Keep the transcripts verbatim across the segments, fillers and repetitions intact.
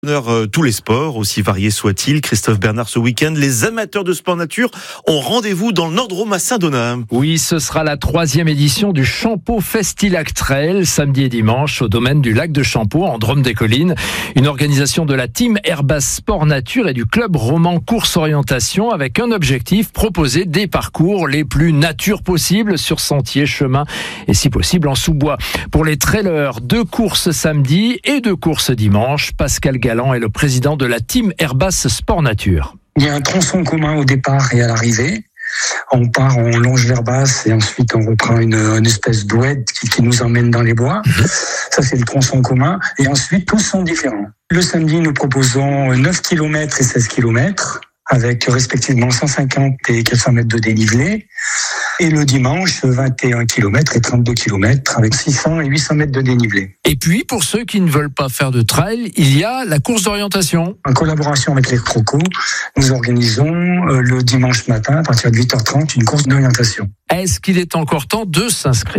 Euh, tous les sports, aussi variés soient-ils. Christophe Bernard, ce week-end, les amateurs de sport nature ont rendez-vous dans le Nord-Drôme à Saint-Donat. Oui, ce sera la troisième édition du Champeau Festilac Trail, samedi et dimanche, au domaine du lac de Champeau, en Drôme-des-Collines. Une organisation de la team Airbus Sport Nature et du club roman Course Orientation, avec un objectif, proposer des parcours les plus nature possibles sur sentiers, chemins et si possible en sous-bois. Pour les trailers, deux courses samedi et deux courses dimanche. Pascal Galland est le président de la team Airbus Sport Nature. Il y a un tronçon commun au départ et à l'arrivée. On part, on longe l'herbasse et ensuite on reprend une, une espèce d'oued qui, qui nous emmène dans les bois. Ça, c'est le tronçon commun. Et ensuite, tous sont différents. Le samedi, nous proposons neuf kilomètres et seize kilomètres avec respectivement cent cinquante et quatre cents mètres de dénivelé. Et le dimanche, vingt et un kilomètres et trente-deux kilomètres avec six cents et huit cents mètres de dénivelé. Et puis, pour ceux qui ne veulent pas faire de trail, il y a la course d'orientation. En collaboration avec les Croco, nous organisons euh, le dimanche matin, à partir de huit heures trente, une course d'orientation. Est-ce qu'il est encore temps de s'inscrire ?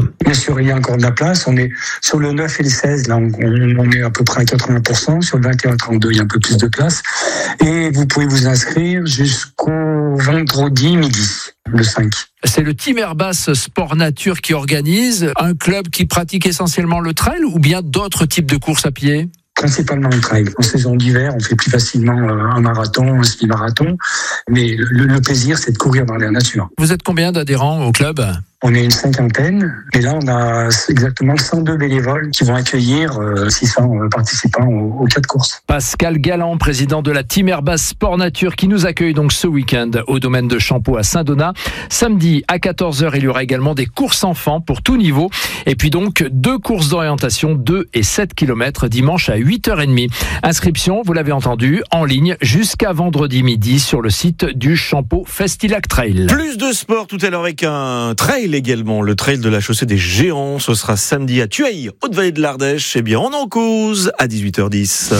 Bien sûr, il y a encore de la place. On est sur le neuf et le seize, là, on, on est à peu près à quatre-vingts pour cent. Sur le vingt et un trente-deux, il y a un peu plus de place. Et vous pouvez vous inscrire jusqu'au vendredi midi, le cinq. C'est le Team Airbus Sport Nature qui organise, un club qui pratique essentiellement le trail ou bien d'autres types de courses à pied ? Principalement le trail. En saison d'hiver, on fait plus facilement un marathon, un semi-marathon. Mais le, le plaisir, c'est de courir dans la nature. Vous êtes combien d'adhérents au club ? On est une cinquantaine. Et là, on a exactement cent deux bénévoles qui vont accueillir six cents participants aux, aux quatre courses. Pascal Galland, président de la Team Airbus Sport Nature, qui nous accueille donc ce week-end au domaine de Champeau à Saint-Donat. Samedi à quatorze heures, il y aura également des courses enfants pour tout niveau. Et puis donc, deux courses d'orientation, deux et sept kilomètres, dimanche à huit heures trente. Inscription, vous l'avez entendu, en ligne jusqu'à vendredi midi sur le site du Champeau Festilac Trail. Plus de sport tout à l'heure avec un trail également, le trail de la chaussée des Géants. Ce sera samedi à Thueil, Haute-Vallée de l'Ardèche. Eh bien, on en cause à dix-huit heures dix.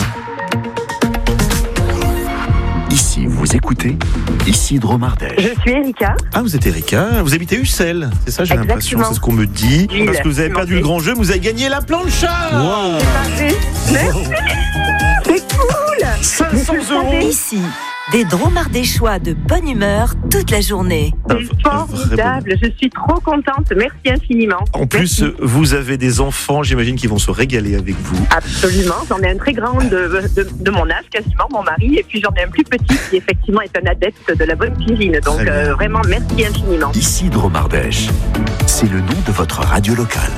Ici, vous écoutez Ici Drôme-Ardèche. Je suis Erika. Ah, vous êtes Erika. Vous habitez Ussel, c'est ça, j'ai Exactement. l'impression, c'est ce qu'on me dit. Gilles, Parce que vous avez perdu le grand jeu, vous avez gagné la plancha. Wow. C'est Merci. C'est cool. cinq cents euros. Ici, des Drôme-Ardéchois de bonne humeur toute la journée. C'est formidable. Je suis trop contente. Merci infiniment. En plus, Merci. Vous avez des enfants, j'imagine, qui vont se régaler avec vous. Absolument. J'en ai un très grand de, de, de mon âge, quasiment, mon mari. Et puis j'en ai un plus petit qui, effectivement, est un adepte de la bonne cuisine. Donc, euh, vraiment, merci infiniment. Ici Drôme-Ardèche. C'est le nom de votre radio locale.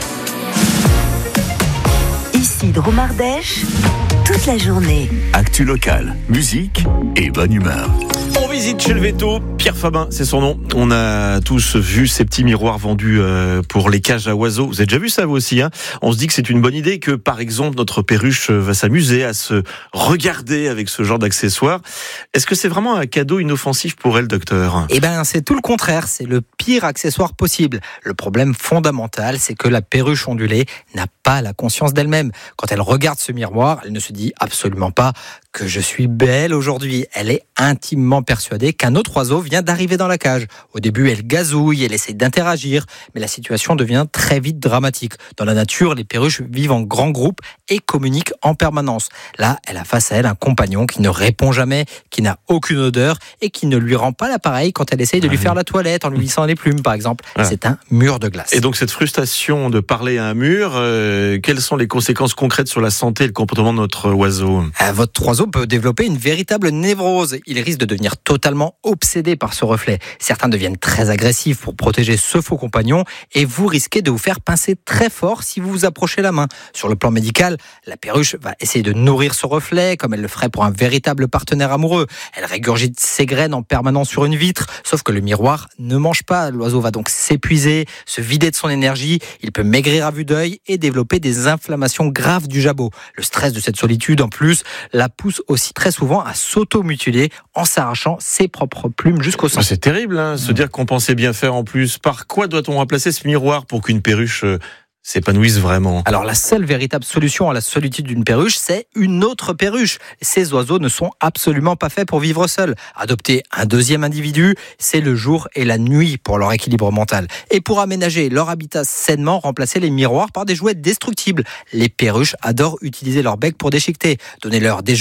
Ici Drôme-Ardèche, toute la journée. Actu locale, musique et bonne humeur. On visite chez le Veto, Pierre Fabin, c'est son nom. On a tous vu ces petits miroirs vendus pour les cages à oiseaux. Vous avez déjà vu ça vous aussi, hein ? On se dit que c'est une bonne idée que, par exemple, notre perruche va s'amuser à se regarder avec ce genre d'accessoires. Est-ce que c'est vraiment un cadeau inoffensif pour elle, docteur ? Eh ben, c'est tout le contraire. C'est le pire accessoire possible. Le problème fondamental, c'est que la perruche ondulée n'a pas la conscience d'elle-même. Quand elle regarde ce miroir, elle ne se dit absolument pas que je suis belle aujourd'hui. Elle est intimement persuadée qu'un autre oiseau vient d'arriver dans la cage. Au début, elle gazouille, elle essaie d'interagir, mais la situation devient très vite dramatique. Dans la nature, les perruches vivent en grands groupes et communiquent en permanence. Là, elle a face à elle un compagnon qui ne répond jamais, qui n'a aucune odeur et qui ne lui rend pas l'appareil quand elle essaye de lui faire la toilette en lui lissant les plumes, par exemple. Ah. C'est un mur de glace. Et donc, cette frustration de parler à un mur, euh, quelles sont les conséquences concrètes sur la santé et le comportement de notre oiseau ? euh, Votre oiseau peut développer une véritable névrose. Il risque de devenir totalement obsédé par ce reflet. Certains deviennent très agressifs pour protéger ce faux compagnon et vous risquez de vous faire pincer très fort si vous vous approchez la main. Sur le plan médical, la perruche va essayer de nourrir ce reflet comme elle le ferait pour un véritable partenaire amoureux. Elle régurgite ses graines en permanence sur une vitre, sauf que le miroir ne mange pas. L'oiseau va donc s'épuiser, se vider de son énergie, il peut maigrir à vue d'œil et développer des inflammations graves du jabot. Le stress de cette solitude, en plus, la pousse aussi très souvent à s'auto-mutiler en s'arrachant ses propres plumes jusqu'au sang. C'est terrible, hein, se dire qu'on pensait bien faire en plus. Par quoi doit-on remplacer ce miroir pour qu'une perruche s'épanouissent vraiment? Alors la seule véritable solution à la solitude d'une perruche, c'est une autre perruche. Ces oiseaux ne sont absolument pas faits pour vivre seuls. Adopter un deuxième individu, c'est le jour et la nuit pour leur équilibre mental. Et pour aménager leur habitat sainement, remplacer les miroirs par des jouets destructibles. Les perruches adorent utiliser leur bec pour déchiqueter. Donnez-leur des